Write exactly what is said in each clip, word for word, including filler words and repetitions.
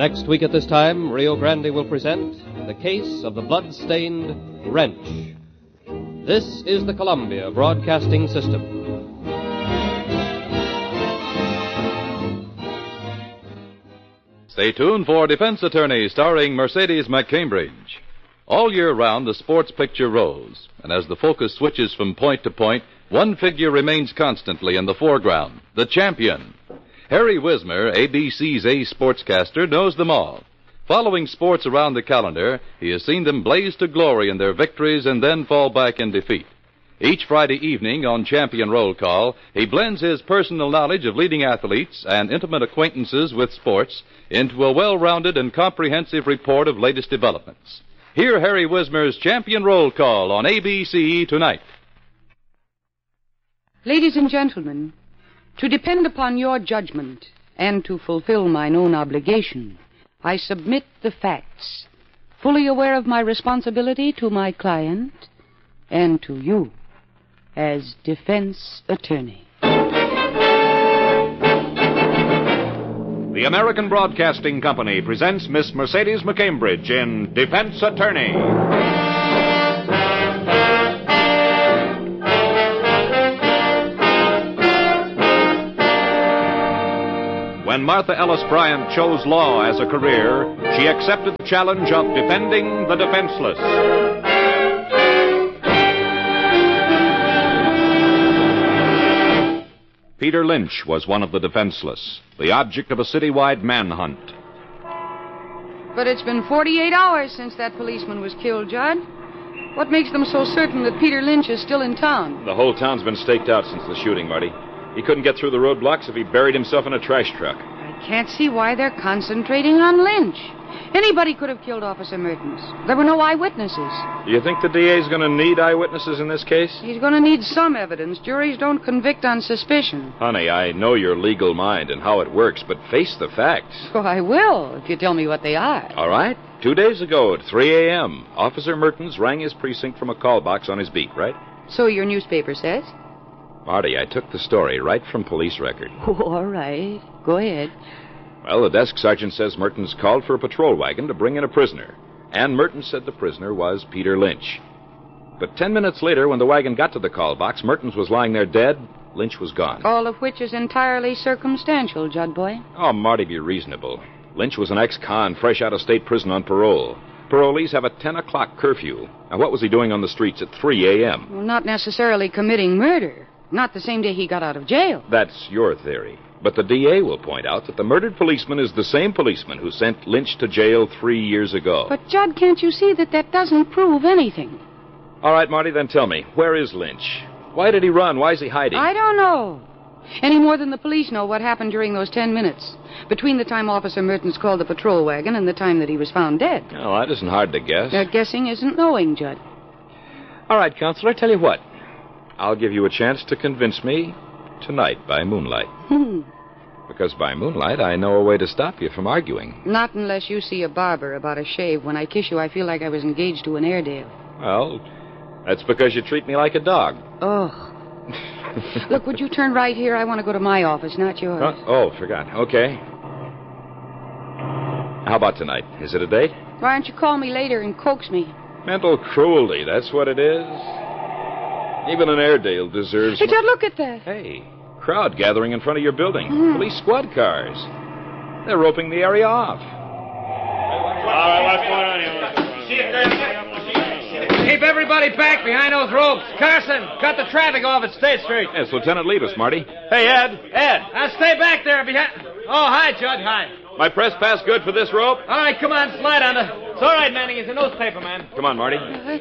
Next week at this time, Rio Grande will present the case of the blood-stained wrench. This is the Columbia Broadcasting System. Stay tuned for Defense Attorney, starring Mercedes McCambridge. All year round, the sports picture rolls, and as the focus switches from point to point, one figure remains constantly in the foreground, the champion. Harry Wismer, A B C's ace sportscaster, knows them all. Following sports around the calendar, he has seen them blaze to glory in their victories and then fall back in defeat. Each Friday evening on Champion Roll Call, he blends his personal knowledge of leading athletes and intimate acquaintances with sports into a well-rounded and comprehensive report of latest developments. Hear Harry Wismer's Champion Roll Call on A B C tonight. Ladies and gentlemen, to depend upon your judgment and to fulfill mine own obligation, I submit the facts, fully aware of my responsibility to my client and to you as defense attorney. The American Broadcasting Company presents Miss Mercedes McCambridge in Defense Attorney. When Martha Ellis Bryant chose law as a career, she accepted the challenge of defending the defenseless. Peter Lynch was one of the defenseless, the object of a citywide manhunt. But it's been forty-eight hours since that policeman was killed, Judd. What makes them so certain that Peter Lynch is still in town? The whole town's been staked out since the shooting, Marty. He couldn't get through the roadblocks if he buried himself in a trash truck. I can't see why they're concentrating on Lynch. Anybody could have killed Officer Mertens. There were no eyewitnesses. Do you think the D A's going to need eyewitnesses in this case? He's going to need some evidence. Juries don't convict on suspicion. Honey, I know your legal mind and how it works, but face the facts. Oh, I will, if you tell me what they are. All right. Two days ago at three a.m., Officer Mertens rang his precinct from a call box on his beat, right? So your newspaper says? Marty, I took the story right from police record. Oh, all right. Go ahead. Well, the desk sergeant says Mertens called for a patrol wagon to bring in a prisoner. And Mertens said the prisoner was Peter Lynch. But ten minutes later, when the wagon got to the call box, Mertens was lying there dead. Lynch was gone. All of which is entirely circumstantial, Judd boy. Oh, Marty, be reasonable. Lynch was an ex-con, fresh out of state prison on parole. Parolees have a ten o'clock curfew. Now, what was he doing on the streets at three a.m.? Well, not necessarily committing murder. Not the same day he got out of jail. That's your theory. But the D A will point out that the murdered policeman is the same policeman who sent Lynch to jail three years ago. But, Judd, can't you see that that doesn't prove anything? All right, Marty, then tell me, where is Lynch? Why did he run? Why is he hiding? I don't know. Any more than the police know what happened during those ten minutes. Between the time Officer Mertens called the patrol wagon and the time that he was found dead. Oh, that isn't hard to guess. Uh, guessing isn't knowing, Judd. All right, Counselor, tell you what. I'll give you a chance to convince me tonight by moonlight. Hmm. Because by moonlight, I know a way to stop you from arguing. Not unless you see a barber about a shave. When I kiss you, I feel like I was engaged to an Airedale. Well, that's because you treat me like a dog. Oh. Look, would you turn right here? I want to go to my office, not yours. Huh? Oh, forgot. Okay. How about tonight? Is it a date? Why don't you call me later and coax me? Mental cruelty, that's what it is. Even an Airedale deserves... Hey, Judd, look at that. Hey, crowd gathering in front of your building. Mm. Police squad cars. They're roping the area off. All right, what's going on here? Keep everybody back behind those ropes. Carson, cut the traffic off at State Street. Yes, Lieutenant Levis, Marty. Hey, Ed. Ed. Now stay back there behind... Oh, hi, Judge, hi. My press pass good for this rope? All right, come on, slide on the... It's all right, Manning. It's a newspaper, man. Come on, Marty. Uh,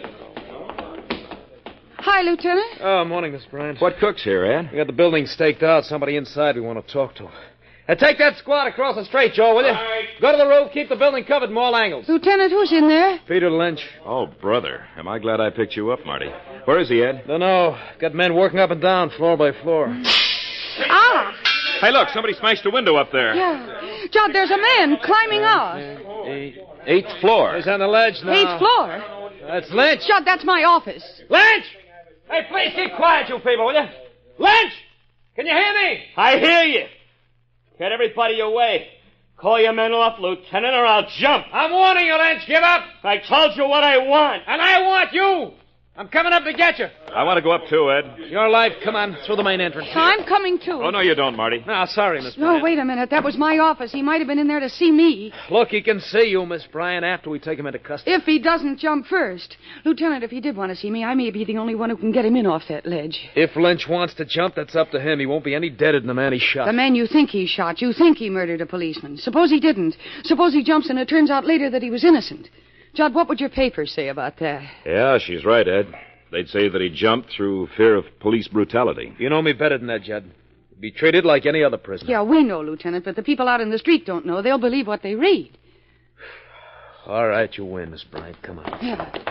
hi, Lieutenant. Oh, morning, Miss Bryant. What cook's here, Ed? We got the building staked out. Somebody inside we want to talk to. Now, take that squad across the street, Joe, will you? All right. Go to the roof. Keep the building covered from all angles. Lieutenant, who's in there? Peter Lynch. Oh, brother. Am I glad I picked you up, Marty. Where is he, Ed? Don't know. Got men working up and down, floor by floor. Ah! Hey, look, somebody smashed a window up there. Yeah. Judd, there's a man climbing out. Eight, eighth floor. He's on the ledge now. Eighth floor. That's Lynch. Judd, that's my office. Lynch! Hey, please keep quiet, you people, will you? Lynch! Can you hear me? I hear you. Get everybody away. Call your men off, Lieutenant, or I'll jump. I'm warning you, Lynch. Give up. I told you what I want. And I want you. I'm coming up to get you. I want to go up too, Ed. Your life. Come on, through the main entrance. I'm coming too. Oh, no, you don't, Marty. No, sorry, Miss No, Bryant. wait a minute. That was my office. He might have been in there to see me. Look, he can see you, Miss Bryant, after we take him into custody. If he doesn't jump first. Lieutenant, if he did want to see me, I may be the only one who can get him in off that ledge. If Lynch wants to jump, that's up to him. He won't be any deader than the man he shot. The man you think he shot. You think he murdered a policeman. Suppose he didn't. Suppose he jumps and it turns out later that he was innocent. Judd, what would your papers say about that? Yeah, she's right, Ed. They'd say that he jumped through fear of police brutality. You know me better than that, Judd. He'd be treated like any other prisoner. Yeah, we know, Lieutenant, but the people out in the street don't know. They'll believe what they read. All right, you win, Miss Bryant. Come on. Yeah, but